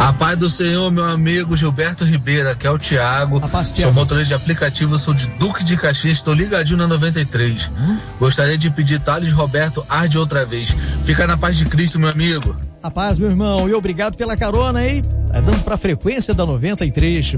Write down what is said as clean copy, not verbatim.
A paz do Senhor, meu amigo Gilberto Ribeira, que é o Thiago. Sou motorista de aplicativo, sou de Duque de Caxias, estou ligadinho na 93. Gostaria de pedir Thales Roberto Arde outra vez. Fica na paz de Cristo, meu amigo. A paz, meu irmão, e obrigado pela carona aí. Tá dando pra frequência da 93.